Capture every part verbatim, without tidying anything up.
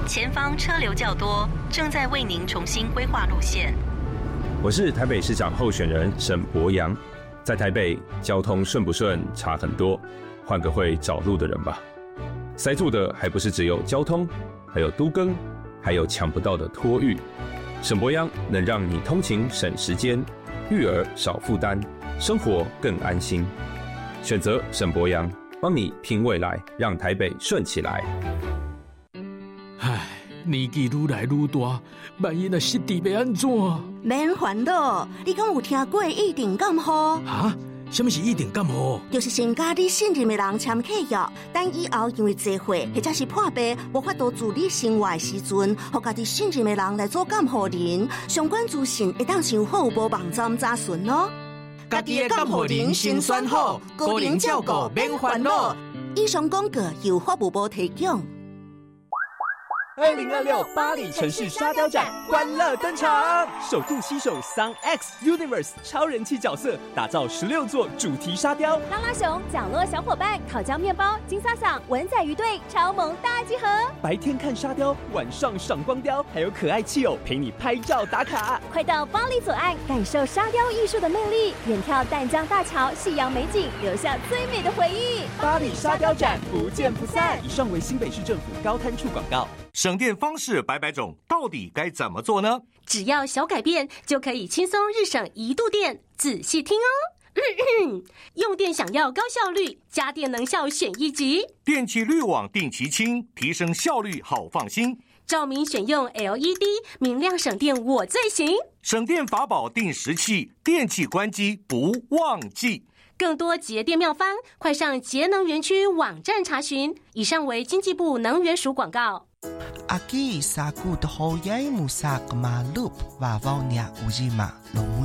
前方车流较多，正在为您重新规划路线。 我是台北市长候选人沈伯洋，在台北交通顺不顺差很多，换个会找路的人吧。塞住的还不是只有交通，还有都更，还有抢不到的托育。沈伯洋能让你通勤省时间，育儿少负担，生活更安心。选择沈伯洋，帮你拼未来，让台北顺起来。 唉，年纪愈来愈大，万一若失智要安怎？ 免烦恼，你敢有听过一定感冒？ 哈？什么是一定感冒？ 就是先甲你信任的人签契约，等以后因为聚会或者是破病无法度自理生活的时阵，互家己信任的人来做监护人，相关资讯会当上好无网站查询哦。 家己的监护人先选好，个人照顾免烦恼。 以上广告由法务部提供。 二零二六巴黎城市沙雕展欢乐登场，首度携手 Sun X Universe 超人气角色，打造十六座主题沙雕。 拉拉熊、角落小伙伴、烤焦面包、金萨桑、文仔鱼队超萌大集合。 白天看沙雕，晚上赏光雕，还有可爱气友陪你拍照打卡。 快到巴黎左岸，感受沙雕艺术的魅力，远眺淡江大桥、夕阳美景，留下最美的回忆。 巴黎沙雕展不见不散。以上为新北市政府高滩处广告。 省电方式百百种，到底该怎么做呢？ 只要小改变，就可以轻松日省一度电。仔细听哦。咳咳用电想要高效率，家电能效选一级。 电气滤网定期清，提升效率好放心。 照明选用 L E D， 明亮省电我最行。 省电法宝定时器，电器关机不忘记。 更多节电妙方，快上节能园区网站查询。以上为经济部能源署广告。 Aqui saku dohoyai musak malup vavaunya ujima lomui.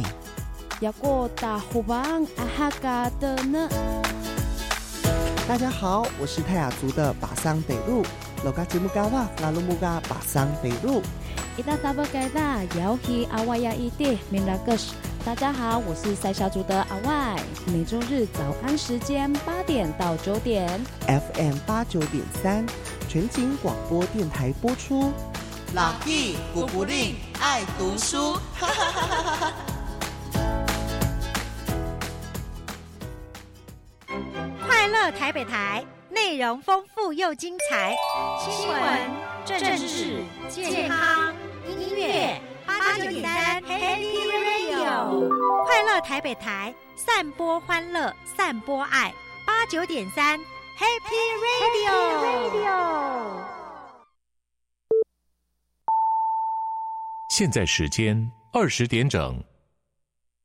Yago da hubang ahaga的呢？ 大家好，我是泰雅族的巴桑北路。Loga Jimugawa Lalumuga 巴桑北路。 Ida tabagada yaohi awaya ide minagus。大家好，我是塞小族的阿外，每周日早安时间八点到九点 ，F M 八九点三，全景广播电台播出。 老弟古不吝爱读书，哈哈哈哈哈！ 快乐台北台，内容丰富又精彩，新闻、政治、健康、音乐，八九点三 Happy Radio， 快乐台北台，散播欢乐，散播爱，八九点三 Happy Radio。 现在时间二十点整。